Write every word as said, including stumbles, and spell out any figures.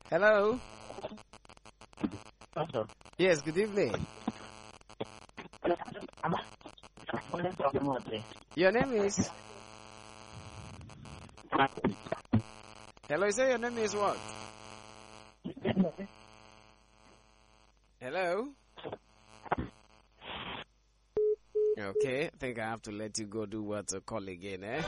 Hello? Hello. Yes, good evening. Your name is? Hello, you say your name is what? Hello? Okay, I think I have to let you go do what a call again, eh?